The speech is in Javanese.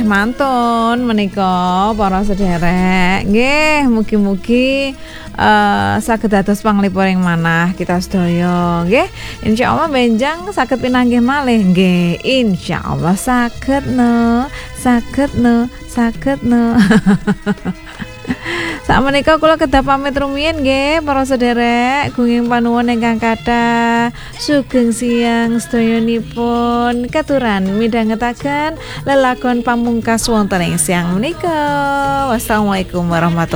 mantun menika para sederek. Nggih, mugi-mugi saged dados panglipuring manah kita sedaya nggih. Insyaallah benjang saged pinanggih malih nggih. Insyaallah saged no. Sakmenika kula kedah pamit rumiyin nggih para sederek, gunging panuwun ingkang kathah. Sugeng siang sedayanipun katuran midhangetaken lelakon pamungkas wonten ing siang menika. Wassalamualaikum warahmatullahi